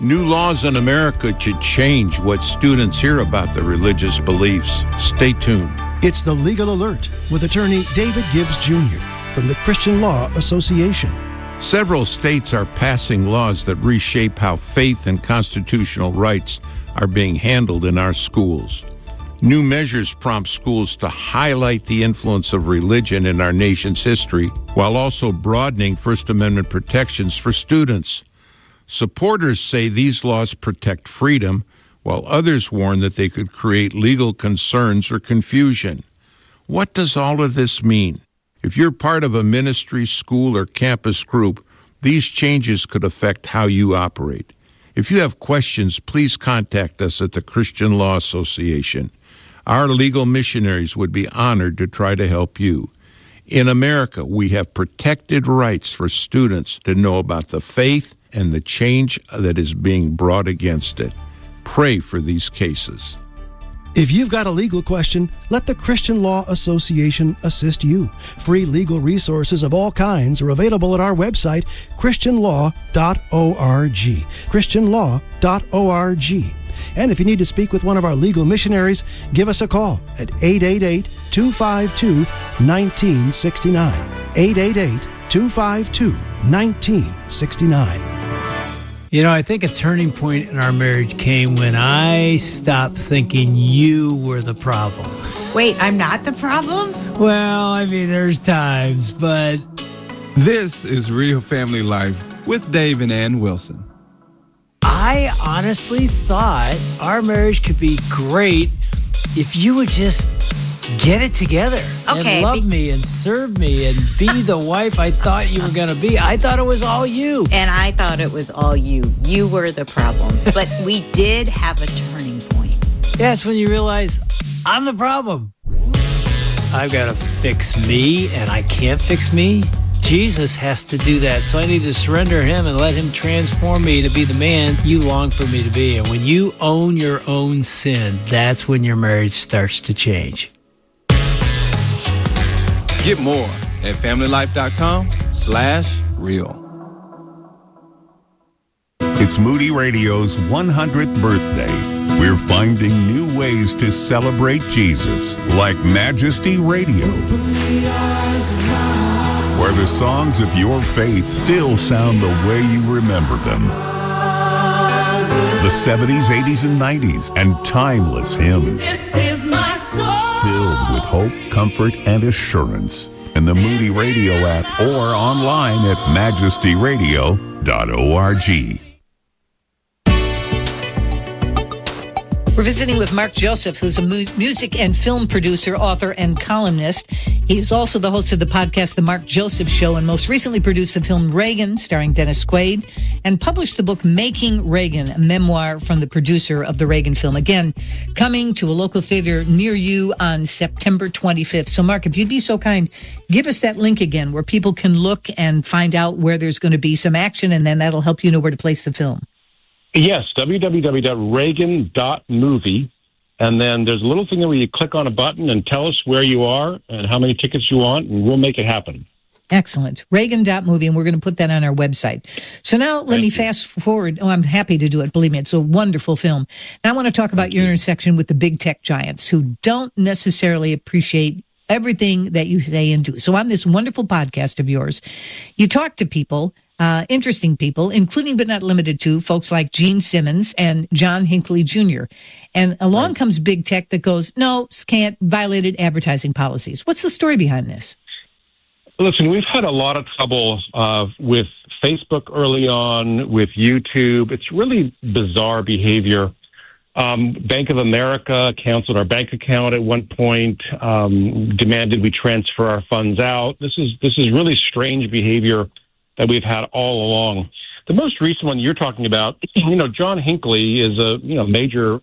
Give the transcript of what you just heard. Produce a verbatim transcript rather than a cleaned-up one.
New laws in America should change what students hear about their religious beliefs. Stay tuned. It's the Legal Alert with attorney David Gibbs Junior from the Christian Law Association. Several states are passing laws that reshape how faith and constitutional rights are being handled in our schools. New measures prompt schools to highlight the influence of religion in our nation's history while also broadening First Amendment protections for students. Supporters say these laws protect freedom, while others warn that they could create legal concerns or confusion. What does all of this mean? If you're part of a ministry, school, or campus group, these changes could affect how you operate. If you have questions, please contact us at the Christian Law Association. Our legal missionaries would be honored to try to help you. In America, we have protected rights for students to know about the faith and the change that is being brought against it. Pray for these cases. If you've got a legal question, let the Christian Law Association assist you. Free legal resources of all kinds are available at our website, christian law dot org. christian law dot org. And if you need to speak with one of our legal missionaries, give us a call at eight eight eight, two five two, one nine six nine. eight eight eight, two five two, one nine six nine. You know, I think a turning point in our marriage came when I stopped thinking you were the problem. Wait, I'm not the problem? Well, I mean, there's times, but... This is Real Family Life with Dave and Ann Wilson. I honestly thought our marriage could be great if you would just get it together Okay, and love be- me and serve me and be the wife I thought you were going to be. I thought it was all you. And I thought it was all you. You were the problem. But we did have a turning point. That's when you realize I'm the problem. I've got to fix me, and I can't fix me. Jesus has to do that, so I need to surrender him and let him transform me to be the man you long for me to be. And when you own your own sin, that's when your marriage starts to change. Get more at familylife.com slash real. It's Moody Radio's one hundredth birthday. We're finding new ways to celebrate Jesus, like Majesty Radio, where the songs of your faith still sound the way you remember them. The seventies, eighties, and nineties, and timeless hymns. This is my song. Filled with hope, comfort, and assurance. In the Moody Radio app or online at majesty radio dot org. We're visiting with Mark Joseph, who's a mu- music and film producer, author, and columnist. He's also the host of the podcast, The Mark Joseph Show, and most recently produced the film Reagan, starring Dennis Quaid, and published the book Making Reagan, a memoir from the producer of the Reagan film. Again, coming to a local theater near you on September twenty-fifth. So, Mark, if you'd be so kind, give us that link again where people can look and find out where there's going to be some action, and then that'll help you know where to place the film. Yes, w w w dot reagan dot movie. And then there's a little thing where you click on a button and tell us where you are and how many tickets you want, and we'll make it happen. Excellent. Reagan dot movie, and we're going to put that on our website. So now let Thank me you. fast forward. Oh, I'm happy to do it. Believe me, it's a wonderful film. Now I want to talk about Thank your you. intersection with the big tech giants who don't necessarily appreciate everything that you say and do. So on this wonderful podcast of yours, you talk to people, uh, interesting people, including but not limited to folks like Gene Simmons and John Hinckley Junior And along right. comes big tech that goes, no, can't, violated advertising policies. What's the story behind this? Listen, we've had a lot of trouble uh, with Facebook early on, with YouTube. It's really bizarre behavior. Um, Bank of America canceled our bank account at one point, um, demanded we transfer our funds out. This is this is really strange behavior that we've had all along. The most recent one you're talking about, you know, John Hinckley is a you know major